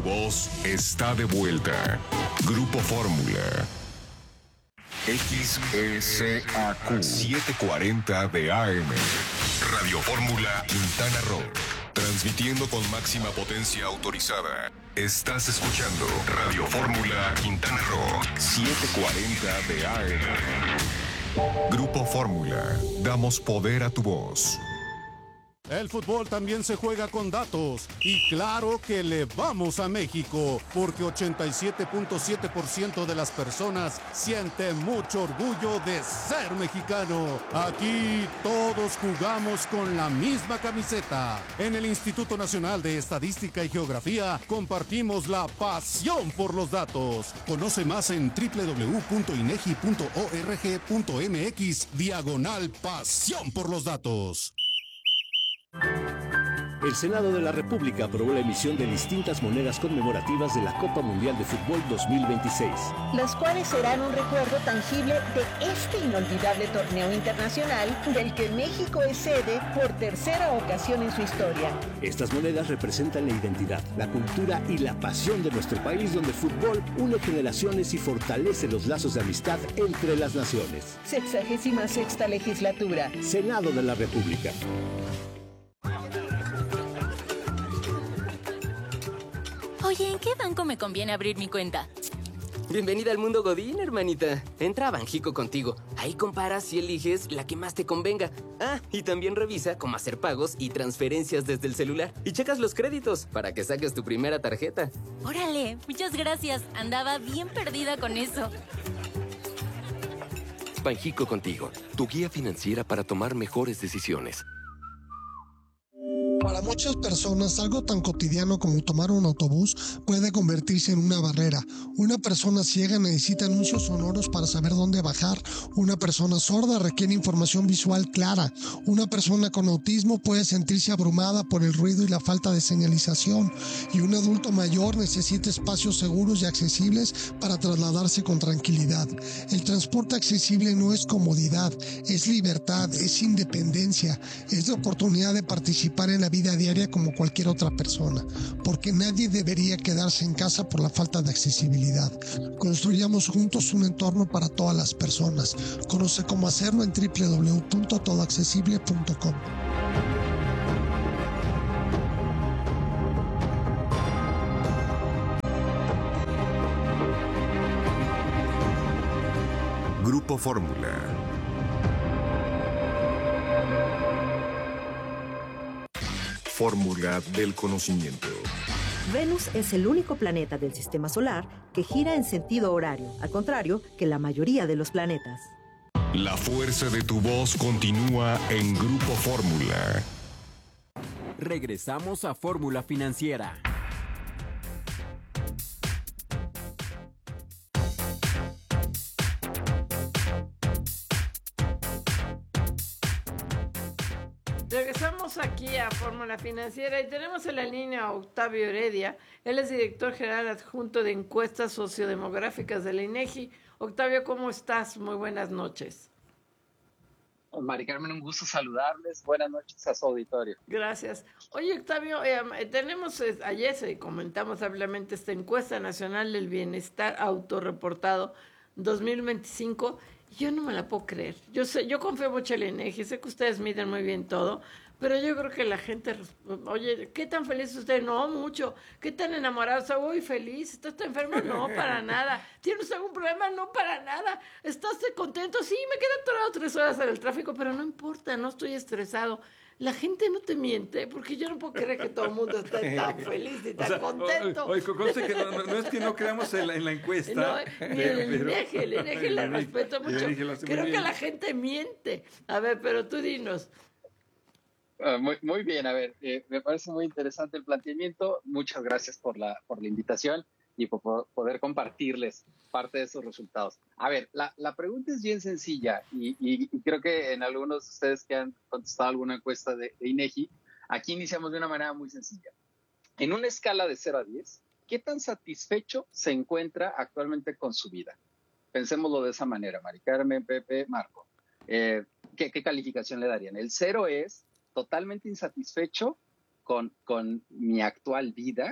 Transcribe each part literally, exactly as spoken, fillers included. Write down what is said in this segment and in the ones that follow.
tu voz está de vuelta. Grupo Fórmula. X S A Q setecientos cuarenta de A M. Radio Fórmula Quintana Roo. Transmitiendo con máxima potencia autorizada. Estás escuchando Radio Fórmula Quintana Roo setecientos cuarenta de A M. Grupo Fórmula. Damos poder a tu voz. El fútbol también se juega con datos y claro que le vamos a México porque ochenta y siete punto siete por ciento de las personas siente mucho orgullo de ser mexicano. Aquí todos jugamos con la misma camiseta. En el Instituto Nacional de Estadística y Geografía compartimos la pasión por los datos. Conoce más en doble u doble u doble u punto inegi punto org punto mx diagonal pasión por los datos. El Senado de la República aprobó la emisión de distintas monedas conmemorativas de la Copa Mundial de Fútbol dos mil veintiséis. Las cuales serán un recuerdo tangible de este inolvidable torneo internacional del que México es sede por tercera ocasión en su historia. Estas monedas representan la identidad, la cultura y la pasión de nuestro país, donde el fútbol une generaciones y fortalece los lazos de amistad entre las naciones. Sexagésima sexta legislatura. Senado de la República. Oye, ¿en qué banco me conviene abrir mi cuenta? Bienvenida al mundo Godín, hermanita. Entra a Banjico contigo. Ahí comparas y eliges la que más te convenga. Ah, y también revisa cómo hacer pagos y transferencias desde el celular. Y checas los créditos para que saques tu primera tarjeta. Órale, muchas gracias. Andaba bien perdida con eso. Banjico contigo, tu guía financiera para tomar mejores decisiones. Para muchas personas, algo tan cotidiano como tomar un autobús puede convertirse en una barrera. Una persona ciega necesita anuncios sonoros para saber dónde bajar. Una persona sorda requiere información visual clara. Una persona con autismo puede sentirse abrumada por el ruido y la falta de señalización. Y un adulto mayor necesita espacios seguros y accesibles para trasladarse con tranquilidad. El transporte accesible no es comodidad, es libertad, es independencia, es la oportunidad de participar en la vida diaria como cualquier otra persona, porque nadie debería quedarse en casa por la falta de accesibilidad. Construyamos juntos un entorno para todas las personas. Conoce cómo hacerlo en doble u doble u doble u punto todo accesible punto com. Grupo Fórmula. Fórmula del conocimiento. Venus es el único planeta del sistema solar que gira en sentido horario, al contrario que la mayoría de los planetas. La fuerza de tu voz continúa en Grupo Fórmula. Regresamos a Fórmula Financiera. Regresamos aquí a Fórmula Financiera y tenemos en la línea a Octavio Heredia. Él es director general adjunto de encuestas sociodemográficas de la INEGI. Octavio, ¿cómo estás? Muy buenas noches. Mari Carmen, un gusto saludarles. Buenas noches a su auditorio. Gracias. Oye, Octavio, eh, tenemos, eh, ayer se comentamos ampliamente esta encuesta nacional del bienestar autorreportado dos mil veinticinco. Yo no me la puedo creer. Yo sé, yo confío mucho en el INEGI, sé que ustedes miden muy bien todo, pero yo creo que la gente, oye, ¿qué tan feliz es usted? No, mucho. ¿Qué tan enamorado? ¿Está muy feliz? ¿Está usted enfermo? No, para nada. ¿Tiene usted algún problema? No, para nada. ¿Está usted contento? Sí, me quedé atorado tres horas en el tráfico, pero no importa, no estoy estresado. La gente no te miente, porque yo no puedo creer que todo el mundo esté tan feliz y tan o sea, contento. Oye, conste que no, no, no es que no creamos en la, en la encuesta. No, ni en el INEGI, el INEGI la respeto mucho. Creo que la gente miente. A ver, pero tú dinos. Uh, muy, muy bien, a ver, eh, me parece muy interesante el planteamiento. Muchas gracias por la, por la invitación y por, por poder compartirles parte de esos resultados. A ver, la, la pregunta es bien sencilla y, y, y creo que en algunos de ustedes que han contestado alguna encuesta de, de INEGI, aquí iniciamos de una manera muy sencilla. En una escala de cero a diez, ¿qué tan satisfecho se encuentra actualmente con su vida? Pensémoslo de esa manera, Mari Carmen, Pepe, Marco. Eh, ¿qué, ¿Qué calificación le darían? El cero es totalmente insatisfecho con, con mi actual vida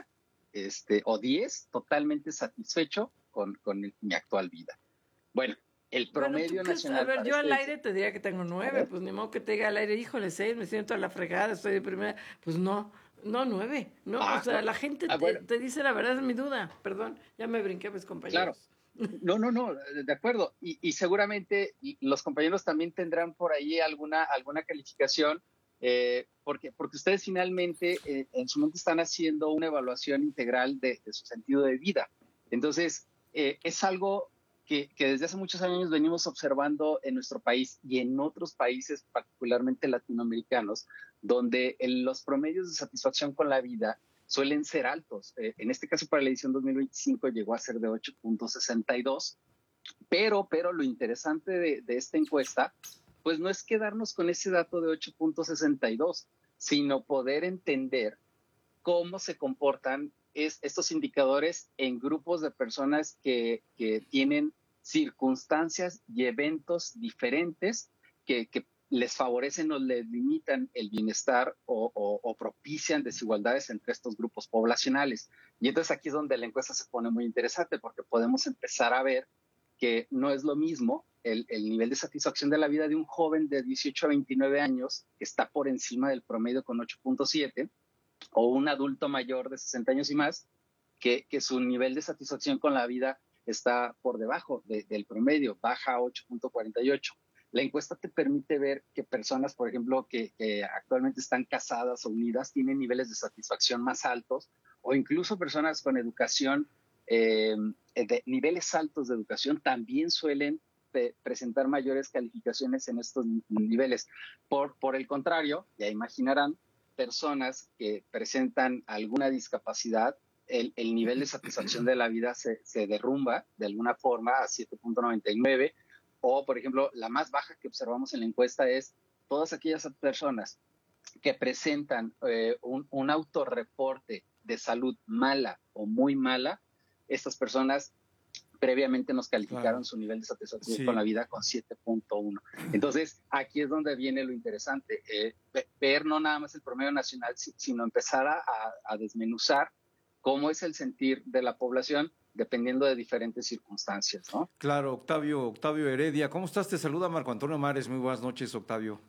este, o diez totalmente satisfecho con, con mi actual vida. Bueno, el promedio bueno, nacional... A ver, yo este al aire te diría que tengo nueve, pues ni modo que te diga al aire, híjole, seis, me siento a la fregada, estoy de primera. Pues no, no, nueve, no, ah, o sea, no. la gente ah, te, bueno. te dice la verdad, es mi duda, perdón, ya me brinqué a mis compañeros. Claro, no, no, no, de acuerdo, y, y seguramente los compañeros también tendrán por ahí alguna, alguna calificación, eh, porque, porque ustedes finalmente eh, en su mente están haciendo una evaluación integral de, de su sentido de vida. Entonces, eh, es algo que, que desde hace muchos años venimos observando en nuestro país y en otros países, particularmente latinoamericanos, donde el, los promedios de satisfacción con la vida suelen ser altos. Eh, en este caso, para la edición dos mil veinticinco llegó a ser de ocho punto sesenta y dos, pero, pero lo interesante de, de esta encuesta, pues no es quedarnos con ese dato de ocho punto sesenta y dos, sino poder entender cómo se comportan es, estos indicadores en grupos de personas que, que tienen circunstancias y eventos diferentes que, que les favorecen o les limitan el bienestar o, o, o propician desigualdades entre estos grupos poblacionales. Y entonces aquí es donde la encuesta se pone muy interesante, porque podemos empezar a ver que no es lo mismo el, el nivel de satisfacción de la vida de un joven de dieciocho a veintinueve años, que está por encima del promedio con ocho punto siete, o un adulto mayor de sesenta años y más, que, que su nivel de satisfacción con la vida está por debajo de, del promedio, baja a ocho punto cuarenta y ocho. La encuesta te permite ver que personas, por ejemplo, que, que actualmente están casadas o unidas, tienen niveles de satisfacción más altos, o incluso personas con educación, eh, de niveles altos de educación, también suelen pe- presentar mayores calificaciones en estos niveles. Por, por el contrario, ya imaginarán, personas que presentan alguna discapacidad, el, el nivel de satisfacción de la vida se, se derrumba de alguna forma a siete punto noventa y nueve, o, por ejemplo, la más baja que observamos en la encuesta es todas aquellas personas que presentan eh, un, un autorreporte de salud mala o muy mala. Estas personas previamente nos calificaron claro. su nivel de satisfacción sí. con la vida con siete punto uno. Entonces, aquí es donde viene lo interesante, eh, ver no nada más el promedio nacional, sino empezar a, a desmenuzar cómo es el sentir de la población dependiendo de diferentes circunstancias, ¿no? Claro, Octavio, Octavio Heredia. ¿Cómo estás? Te saluda Marco Antonio Mares. Muy buenas noches, Octavio.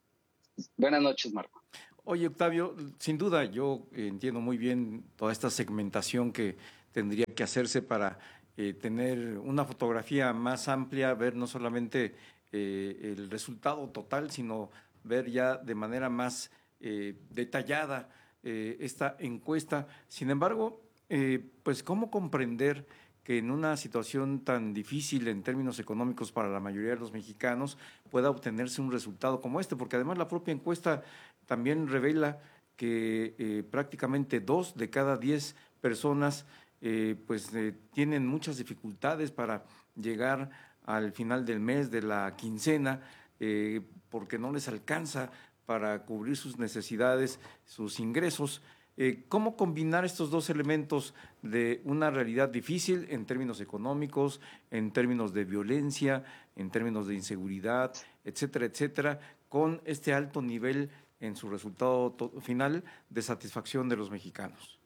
Buenas noches, Marco. Oye, Octavio, sin duda yo entiendo muy bien toda esta segmentación que tendría que hacerse para eh, tener una fotografía más amplia, ver no solamente eh, el resultado total, sino ver ya de manera más eh, detallada eh, esta encuesta. Sin embargo, eh, pues cómo comprender que en una situación tan difícil en términos económicos para la mayoría de los mexicanos pueda obtenerse un resultado como este, porque además la propia encuesta también revela que eh, prácticamente dos de cada diez personas eh, pues eh, tienen muchas dificultades para llegar al final del mes, de la quincena, eh, porque no les alcanza para cubrir sus necesidades, sus ingresos. Eh, ¿Cómo combinar estos dos elementos de una realidad difícil en términos económicos, en términos de violencia, en términos de inseguridad, etcétera, etcétera, con este alto nivel en su resultado to- final de satisfacción de los mexicanos?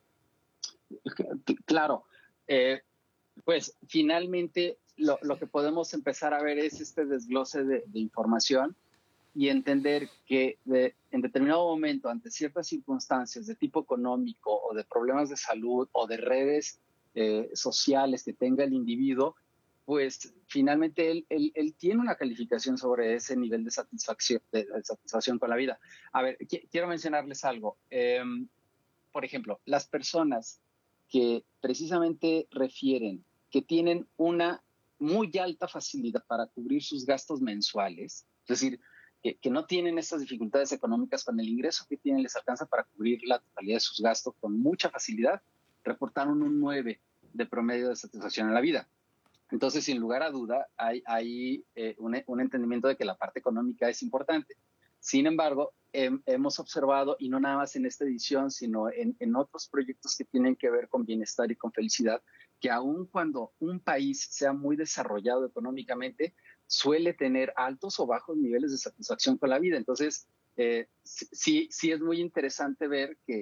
Claro, eh, pues finalmente lo, lo que podemos empezar a ver es este desglose de, de información y entender que de, en determinado momento, ante ciertas circunstancias de tipo económico o de problemas de salud o de redes eh, sociales que tenga el individuo, pues finalmente él, él, él tiene una calificación sobre ese nivel de satisfacción, de, de satisfacción con la vida. A ver, qu- quiero mencionarles algo. Eh, por ejemplo, las personas que precisamente refieren que tienen una muy alta facilidad para cubrir sus gastos mensuales, es decir, que, que no tienen estas dificultades económicas, con el ingreso que tienen les alcanza para cubrir la totalidad de sus gastos con mucha facilidad, reportaron un nueve de promedio de satisfacción en la vida. Entonces, sin lugar a duda, hay, hay eh, un, un entendimiento de que la parte económica es importante. Sin embargo, eh, hemos observado, y no nada más en esta edición, sino en, en otros proyectos que tienen que ver con bienestar y con felicidad, que aun cuando un país sea muy desarrollado económicamente, suele tener altos o bajos niveles de satisfacción con la vida. Entonces, eh, sí, sí es muy interesante ver que,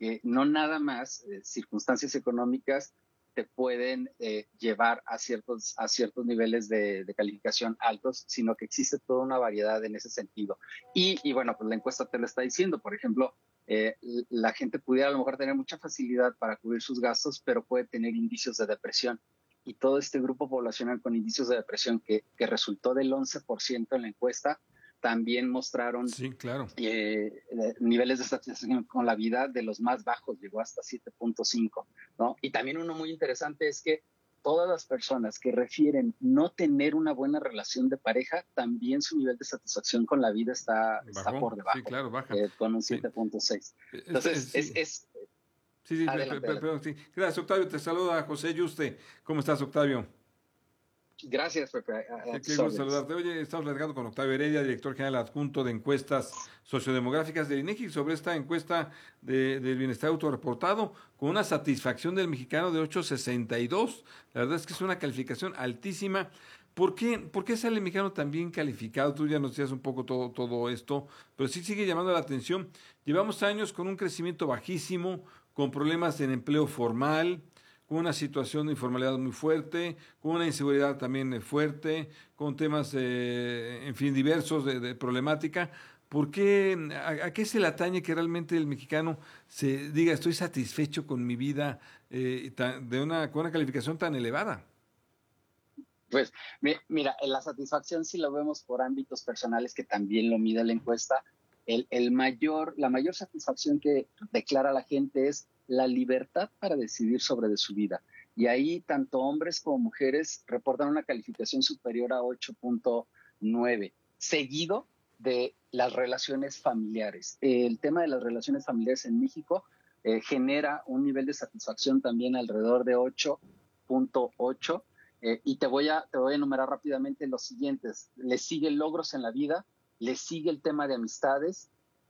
que no nada más eh, circunstancias económicas te pueden eh, llevar a ciertos, a ciertos niveles de, de calificación altos, sino que existe toda una variedad en ese sentido. Y, y bueno, pues la encuesta te lo está diciendo. Por ejemplo, eh, la gente pudiera a lo mejor tener mucha facilidad para cubrir sus gastos, pero puede tener indicios de depresión. Y todo este grupo poblacional con indicios de depresión que, que resultó del once por ciento en la encuesta, también mostraron sí, claro. eh, niveles de satisfacción con la vida de los más bajos, llegó hasta siete punto cinco, ¿no? Y también uno muy interesante es que todas las personas que refieren no tener una buena relación de pareja, también su nivel de satisfacción con la vida está, está por debajo, sí, claro, baja. Eh, con un siete punto seis. Sí. Entonces, sí. es... es sí, sí, adelante, pero, pero, sí. Gracias, Octavio. Te saluda José Yuste. ¿Cómo estás, Octavio? Gracias, Pepe. Sí, qué gusto saludarte. Oye, estamos platicando con Octavio Heredia, director general adjunto de encuestas sociodemográficas del INEGI, sobre esta encuesta de, del bienestar autorreportado, con una satisfacción del mexicano de ocho punto sesenta y dos. La verdad es que es una calificación altísima. ¿Por qué, ¿Por qué sale el mexicano tan bien calificado? Tú ya nos decías un poco todo, todo esto, pero sí sigue llamando la atención. Llevamos años con un crecimiento bajísimo, con problemas en empleo formal, con una situación de informalidad muy fuerte, con una inseguridad también fuerte, con temas, eh, en fin, diversos de, de problemática. ¿Por qué, a, a qué se le atañe que realmente el mexicano se diga estoy satisfecho con mi vida eh, tan, de una, con una calificación tan elevada? Pues mira, la satisfacción si lo vemos por ámbitos personales, que también lo mide la encuesta, el, el mayor, la mayor satisfacción que declara la gente es la libertad para decidir sobre de su vida. Y ahí tanto hombres como mujeres reportan una calificación superior a ocho punto nueve, seguido de las relaciones familiares. El tema de las relaciones familiares en México eh, genera un nivel de satisfacción también alrededor de ocho punto ocho. Eh, y te voy, a, te voy a enumerar rápidamente los siguientes. Le sigue logros en la vida, le sigue el tema de amistades,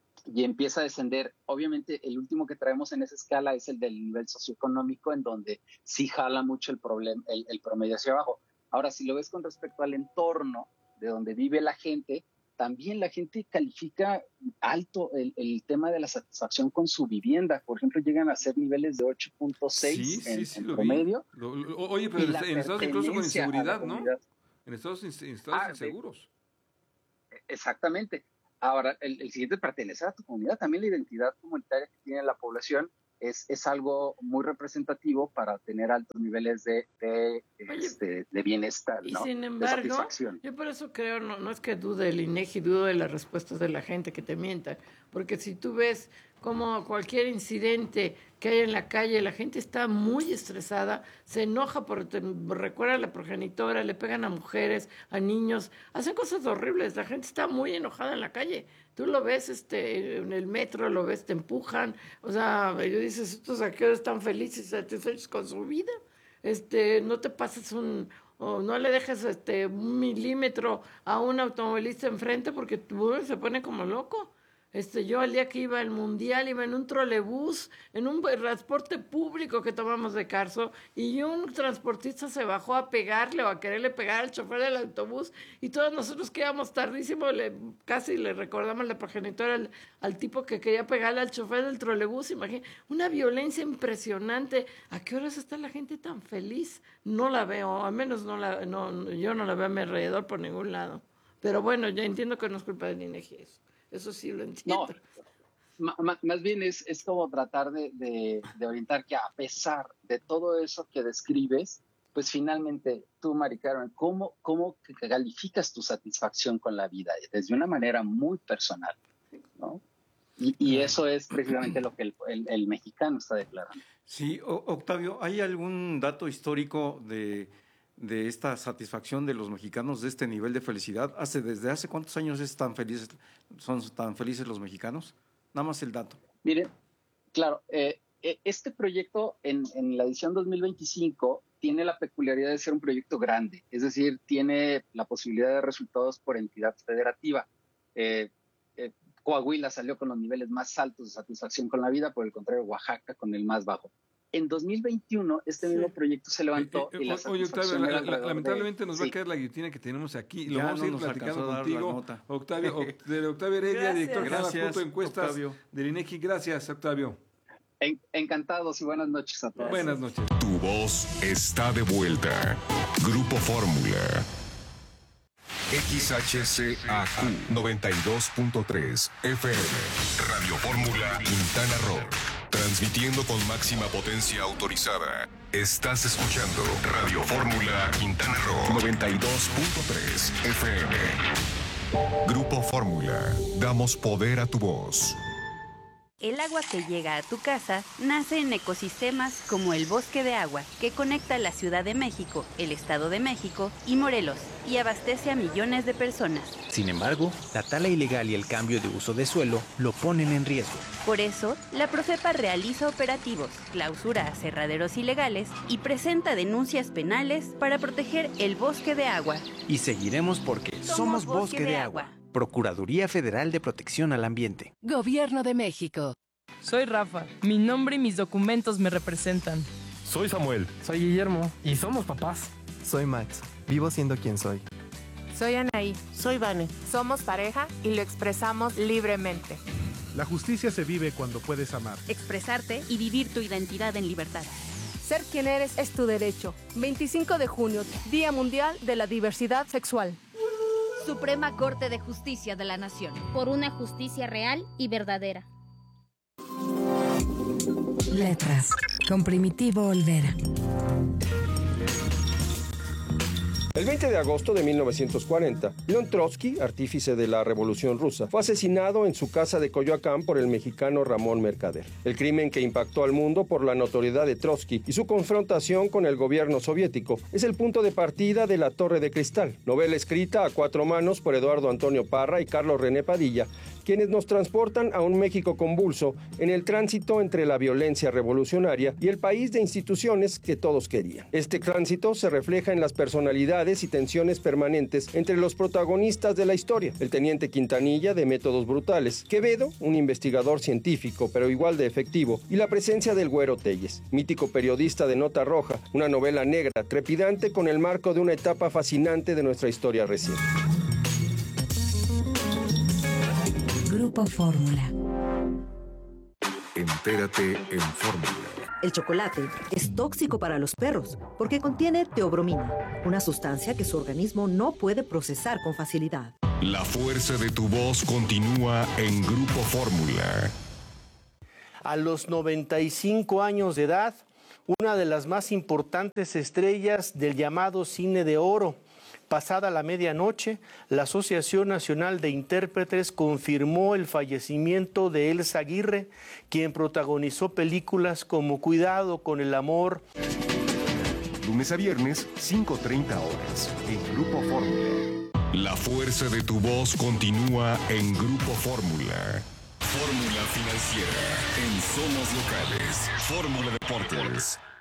y empieza a descender. Obviamente el último que traemos en esa escala es el del nivel socioeconómico, en donde sí jala mucho el, problem, el, el promedio hacia abajo. Ahora, si lo ves con respecto al entorno de donde vive la gente, también la gente califica alto el, el tema de la satisfacción con su vivienda. Por ejemplo, llegan a ser niveles de ocho punto seis sí, en, sí, sí, en promedio. Lo, lo, oye, pero en, en estados incluso con inseguridad, ¿no? En estados, en estados ah, inseguros. De, exactamente. Ahora, el, el siguiente, pertenecer a tu comunidad, también la identidad comunitaria que tiene la población es, es algo muy representativo para tener altos niveles de, de, Oye, este, de bienestar, y ¿no? sin embargo, yo por eso creo, no, no es que dude el INEGI, dudo de las respuestas de la gente que te mientan, porque si tú ves como cualquier incidente que hay en la calle, la gente está muy estresada, se enoja por, te, recuerda a la progenitora, le pegan a mujeres, a niños, hacen cosas horribles, la gente está muy enojada en la calle. Tú lo ves este, en el metro, lo ves, te empujan, o sea, yo dices, estos saqueos están felices, satisfechos con su vida, este, no te pases un, o no le dejes este, un milímetro a un automovilista enfrente porque tú se pone como loco. Este, yo el día que iba al mundial iba en un trolebús, en un transporte público que tomamos de Carso, y un transportista se bajó a pegarle o a quererle pegar al chofer del autobús, y todos nosotros que íbamos tardísimo, le, casi le recordamos la progenitora al, al tipo que quería pegarle al chofer del trolebús. Imagínate, una violencia impresionante. ¿A qué horas está la gente tan feliz? No la veo, al menos no la, no, yo no la veo a mi alrededor por ningún lado. Pero bueno, ya entiendo que no es culpa del INEGI eso. Eso sí lo entiendo. No, más, más bien es, es como tratar de, de, de orientar que a pesar de todo eso que describes, pues finalmente tú, Mari Carmen, ¿cómo, cómo calificas tu satisfacción con la vida? Desde una manera muy personal, ¿no? Y, y eso es precisamente lo que el, el, el mexicano está declarando. Sí, Octavio, ¿hay algún dato histórico de... de esta satisfacción de los mexicanos, de este nivel de felicidad? ¿Hace, ¿Desde hace cuántos años es tan felices, son tan felices los mexicanos? Nada más el dato. Miren, claro, eh, este proyecto en, en la edición dos mil veinticinco tiene la peculiaridad de ser un proyecto grande, es decir, tiene la posibilidad de resultados por entidad federativa. Eh, eh, Coahuila salió con los niveles más altos de satisfacción con la vida, por el contrario, Oaxaca con el más bajo. En dos mil veintiuno, este sí. mismo proyecto se levantó. Eh, eh, y la oye, Octavio, la, la, lamentablemente de, nos va sí. a caer la guillotina que tenemos aquí. Lo ya vamos no a ir platicando contigo. Octavio, de Octavio Heredia, director general adjunto de encuestas Octavio. del INEGI. Gracias, Octavio. En, encantados y buenas noches a todos. Buenas noches. Tu voz está de vuelta. Grupo Fórmula. X H C A Q noventa y dos punto tres F M. Radio Fórmula Quintana Roo. Transmitiendo con máxima potencia autorizada. Estás escuchando Radio Fórmula Quintana Roo noventa y dos punto tres F M. Grupo Fórmula. Damos poder a tu voz. El agua que llega a tu casa nace en ecosistemas como el Bosque de Agua, que conecta la Ciudad de México, el Estado de México y Morelos, y abastece a millones de personas. Sin embargo, la tala ilegal y el cambio de uso de suelo lo ponen en riesgo. Por eso, la Profepa realiza operativos, clausura aserraderos ilegales y presenta denuncias penales para proteger el Bosque de Agua. Y seguiremos porque somos, somos Bosque, Bosque de, de Agua. Agua. Procuraduría Federal de Protección al Ambiente. Gobierno de México. Soy Rafa. Mi nombre y mis documentos me representan. Soy Samuel. Soy Guillermo. Y somos papás. Soy Max. Vivo siendo quien soy. Soy Anaí. Soy Vane. Somos pareja y lo expresamos libremente. La justicia se vive cuando puedes amar. Expresarte y vivir tu identidad en libertad. Ser quien eres es tu derecho. veinticinco de junio, Día Mundial de la Diversidad Sexual. Suprema Corte de Justicia de la Nación. Por una justicia real y verdadera. Letras. Con Primitivo Olvera. El veinte de agosto de mil novecientos cuarenta, León Trotsky, artífice de la Revolución Rusa, fue asesinado en su casa de Coyoacán por el mexicano Ramón Mercader. El crimen que impactó al mundo por la notoriedad de Trotsky y su confrontación con el gobierno soviético es el punto de partida de La Torre de Cristal, novela escrita a cuatro manos por Eduardo Antonio Parra y Carlos René Padilla, quienes nos transportan a un México convulso en el tránsito entre la violencia revolucionaria y el país de instituciones que todos querían. Este tránsito se refleja en las personalidades y tensiones permanentes entre los protagonistas de la historia: el teniente Quintanilla, de métodos brutales; Quevedo, un investigador científico pero igual de efectivo; y la presencia del Güero Telles, mítico periodista de Nota Roja, una novela negra trepidante con el marco de una etapa fascinante de nuestra historia reciente. Grupo Fórmula. Entérate en Fórmula. El chocolate es tóxico para los perros porque contiene teobromina, una sustancia que su organismo no puede procesar con facilidad. La fuerza de tu voz continúa en Grupo Fórmula. A los noventa y cinco años de edad, una de las más importantes estrellas del llamado cine de oro. Pasada la medianoche, la Asociación Nacional de Intérpretes confirmó el fallecimiento de Elsa Aguirre, quien protagonizó películas como Cuidado con el amor. Lunes a viernes, cinco treinta horas, en Grupo Fórmula. La fuerza de tu voz continúa en Grupo Fórmula. Fórmula Financiera, en Somos Locales, Fórmula Deportes.